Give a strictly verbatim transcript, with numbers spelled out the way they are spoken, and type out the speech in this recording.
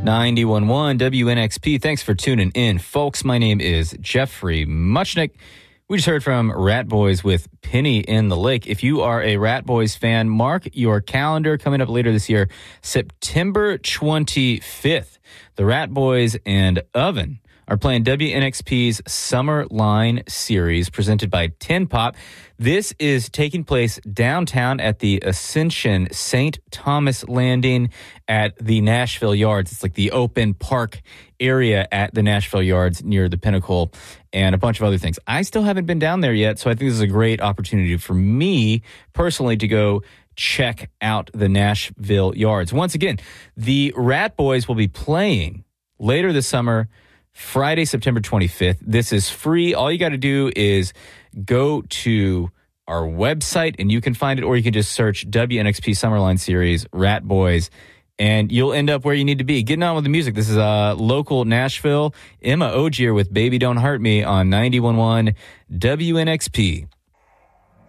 ninety-one point one W N X P. Thanks for tuning in, folks. My name is Jeffrey Muchnick. We just heard from Rat Boys with Penny in the Lake. If you are a Rat Boys fan, mark your calendar. Coming up later this year, September twenty-fifth, the Rat Boys and Oven are playing W N X P's Summer Line Series presented by Tin Pop. This is taking place downtown at the Ascension Saint Thomas Landing at the Nashville Yards. It's like the open park area at the Nashville Yards near the Pinnacle and a bunch of other things. I still haven't been down there yet, so I think this is a great opportunity for me personally to go check out the Nashville Yards. Once again, the Rat Boys will be playing later this summer, Friday, September twenty-fifth. This is free. All you got to do is go to our website and you can find it, or you can just search W N X P Summerline Series, Rat Boys, and you'll end up where you need to be. Getting on with the music. This is uh, local Nashville. Emma Ogier with Baby Don't Hurt Me on ninety-one point one W N X P.